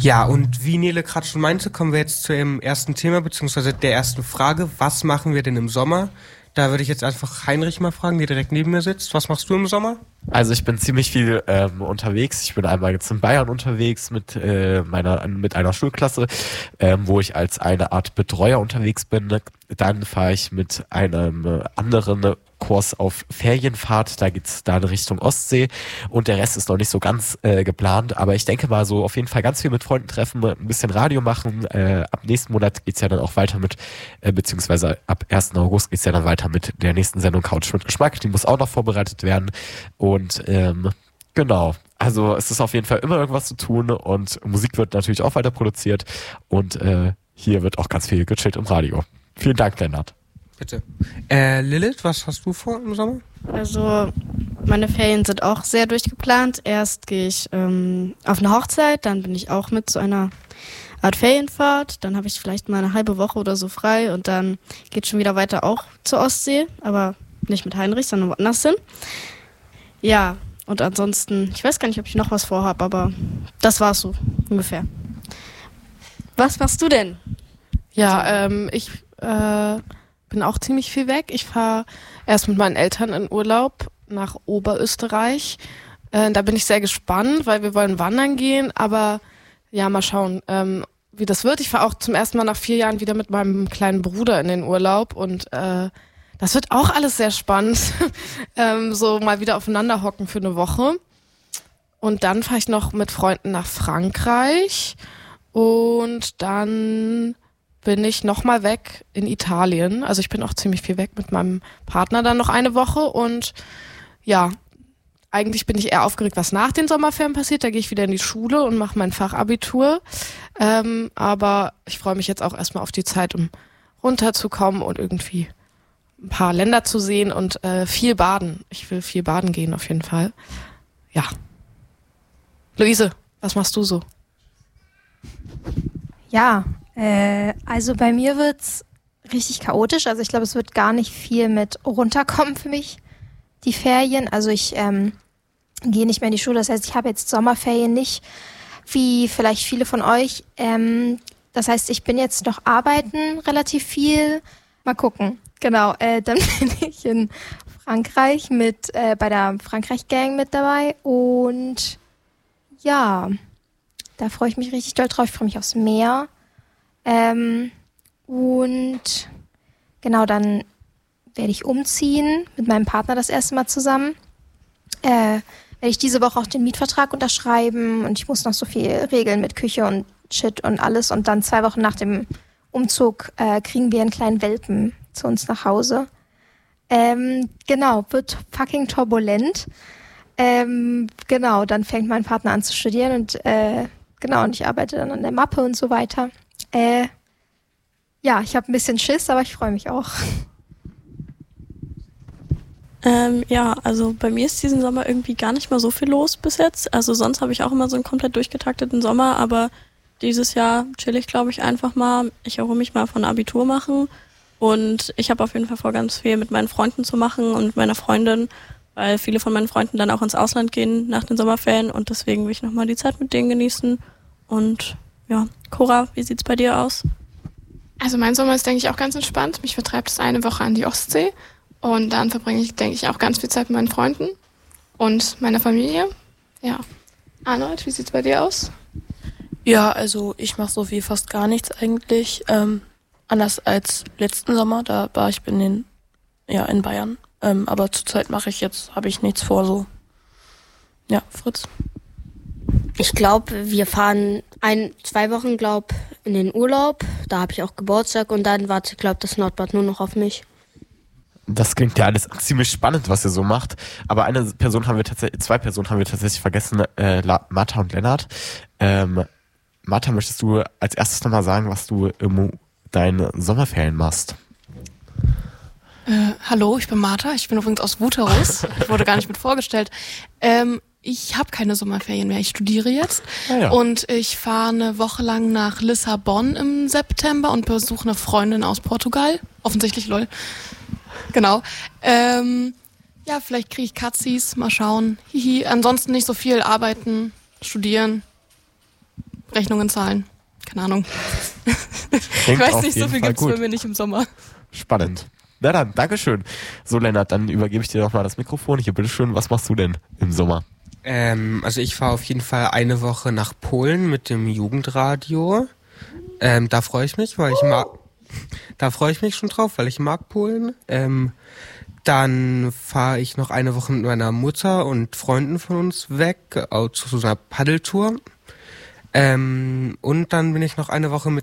Ja, und wie Nele gerade schon meinte, kommen wir jetzt zu dem ersten Thema, beziehungsweise der ersten Frage. Was machen wir denn im Sommer? Da würde ich jetzt einfach Heinrich mal fragen, der direkt neben mir sitzt. Was machst du im Sommer? Also ich bin ziemlich viel unterwegs. Ich bin einmal jetzt in Bayern unterwegs mit einer Schulklasse, wo ich als eine Art Betreuer unterwegs bin. Dann fahre ich mit einem anderen Kurs auf Ferienfahrt. Da geht's da in Richtung Ostsee und der Rest ist noch nicht so ganz geplant. Aber ich denke mal so auf jeden Fall ganz viel mit Freunden treffen, ein bisschen Radio machen. Ab nächsten Monat geht's ja dann auch weiter mit, beziehungsweise ab 1. August geht's ja dann weiter mit der nächsten Sendung Couch mit Geschmack. Die muss auch noch vorbereitet werden. Und genau, also es ist auf jeden Fall immer irgendwas zu tun und Musik wird natürlich auch weiter produziert und hier wird auch ganz viel gechillt im Radio. Vielen Dank, Lennart. Bitte. Lilith, was hast du vor im Sommer? Also meine Ferien sind auch sehr durchgeplant. Erst gehe ich auf eine Hochzeit, dann bin ich auch mit zu einer Art Ferienfahrt. Dann habe ich vielleicht mal eine halbe Woche oder so frei und dann geht schon wieder weiter auch zur Ostsee, aber nicht mit Heinrich, sondern woanders hin. Ja, und ansonsten, ich weiß gar nicht, ob ich noch was vorhabe, aber das war's so ungefähr. Was machst du denn? Ja, ich bin auch ziemlich viel weg. Ich fahre erst mit meinen Eltern in Urlaub nach Oberösterreich. Da bin ich sehr gespannt, weil wir wollen wandern gehen, aber ja, mal schauen, wie das wird. Ich fahre auch zum ersten Mal nach 4 Jahren wieder mit meinem kleinen Bruder in den Urlaub und das wird auch alles sehr spannend, so mal wieder aufeinander hocken für eine Woche. Und dann fahre ich noch mit Freunden nach Frankreich und dann bin ich nochmal weg in Italien. Also ich bin auch ziemlich viel weg mit meinem Partner dann noch eine Woche und ja, eigentlich bin ich eher aufgeregt, was nach den Sommerferien passiert. Da gehe ich wieder in die Schule und mache mein Fachabitur. Aber ich freue mich jetzt auch erstmal auf die Zeit, um runterzukommen und irgendwie ein paar Länder zu sehen und viel baden. Ich will viel baden gehen auf jeden Fall. Ja. Luise, was machst du so? Ja, also bei mir wird's richtig chaotisch. Also ich glaube, es wird gar nicht viel mit runterkommen für mich, die Ferien. Also ich gehe nicht mehr in die Schule. Das heißt, ich habe jetzt Sommerferien nicht, wie vielleicht viele von euch. Das heißt, ich bin jetzt noch arbeiten relativ viel. Mal gucken. Genau, dann bin ich in Frankreich bei der Frankreich-Gang mit dabei. Und ja, da freue ich mich richtig doll drauf. Ich freue mich aufs Meer. Und genau, dann werde ich umziehen mit meinem Partner das erste Mal zusammen. Werde ich diese Woche auch den Mietvertrag unterschreiben und ich muss noch so viel regeln mit Küche und Shit und alles. Und dann 2 Wochen nach dem Umzug kriegen wir einen kleinen Welpen zu uns nach Hause. Genau, wird fucking turbulent. Genau, dann fängt mein Partner an zu studieren und genau, und ich arbeite dann an der Mappe und so weiter. Ja, ich habe ein bisschen Schiss, aber ich freue mich auch. Ja, also bei mir ist diesen Sommer irgendwie gar nicht mal so viel los bis jetzt. Also sonst habe ich auch immer so einen komplett durchgetakteten Sommer, aber dieses Jahr chill ich, glaube ich, einfach mal. Ich erhole mich mal von Abitur machen und ich habe auf jeden Fall vor, ganz viel mit meinen Freunden zu machen und meiner Freundin, weil viele von meinen Freunden dann auch ins Ausland gehen nach den Sommerferien und deswegen will ich nochmal die Zeit mit denen genießen. Und ja, Cora, wie sieht's bei dir aus? Also mein Sommer ist, denke ich, auch ganz entspannt. Mich vertreibt es eine Woche an die Ostsee und dann verbringe ich, denke ich, auch ganz viel Zeit mit meinen Freunden und meiner Familie. Ja. Arnold, wie sieht's bei dir aus? Ja, also ich mache so wie fast gar nichts eigentlich. Anders als letzten Sommer, da war ich in Bayern. Aber zurzeit habe ich nichts vor so. Ja, Fritz. Ich glaube, wir fahren 2 Wochen, in den Urlaub. Da habe ich auch Geburtstag und dann wartet, das Nordbad nur noch auf mich. Das klingt ja alles ziemlich spannend, was ihr so macht. Aber zwei Personen haben wir tatsächlich vergessen, Martha und Lennart. Martha, möchtest du als erstes nochmal sagen, was du deinen Sommerferien machst? Hallo, ich bin Martha. Ich bin übrigens aus Wuterus. Ich wurde gar nicht mit vorgestellt. Ich habe keine Sommerferien mehr. Ich studiere jetzt und ich fahre eine Woche lang nach Lissabon im September und besuche eine Freundin aus Portugal. Offensichtlich, lol. Genau. Ja, vielleicht kriege ich Katzis. Mal schauen. Hihi. Ansonsten nicht so viel arbeiten, studieren. Rechnungen zahlen. Keine Ahnung. Klingt Ich weiß auf nicht, so jeden viel Fall gibt's gut. bei mir nicht im Sommer. Spannend. Na dann, Dankeschön. So, Lennart, dann übergebe ich dir nochmal das Mikrofon. Hier, bitteschön, was machst du denn im Sommer? Also ich fahre auf jeden Fall eine Woche nach Polen mit dem Jugendradio. Da freue ich mich, da freue ich mich schon drauf, weil ich mag Polen. Dann fahre ich noch eine Woche mit meiner Mutter und Freunden von uns weg, zu so einer Paddeltour. Und dann bin ich noch eine Woche mit